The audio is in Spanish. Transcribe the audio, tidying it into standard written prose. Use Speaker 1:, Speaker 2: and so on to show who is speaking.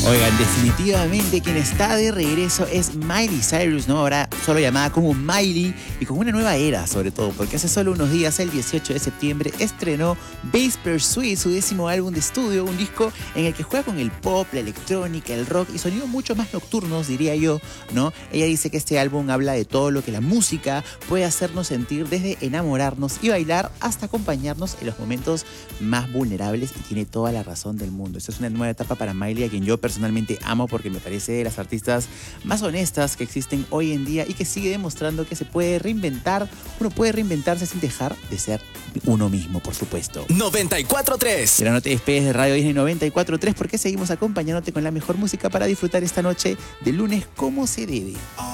Speaker 1: Oigan, definitivamente quien está de regreso es Miley Cyrus, ¿no? Ahora solo llamada como Miley y con una nueva era, sobre todo, porque hace solo unos días, el 18 de septiembre, estrenó Bass Pursuit, su 10º álbum de estudio, un disco en el que juega con el pop, la electrónica, el rock y sonidos mucho más nocturnos, diría yo, ¿no? Ella dice que este álbum habla de todo lo que la música puede hacernos sentir, desde enamorarnos y bailar hasta acompañarnos en los momentos más vulnerables, y tiene toda la razón del mundo. Esta es una nueva etapa para Miley, a quien yo personalmente amo porque me parece de las artistas más honestas que existen hoy en día y que sigue demostrando que se puede reinventar. Uno puede reinventarse sin dejar de ser uno mismo, por supuesto.
Speaker 2: 94.3.
Speaker 1: Pero no te despegues de Radio Disney 94.3 porque seguimos acompañándote con la mejor música para disfrutar esta noche de lunes como se debe.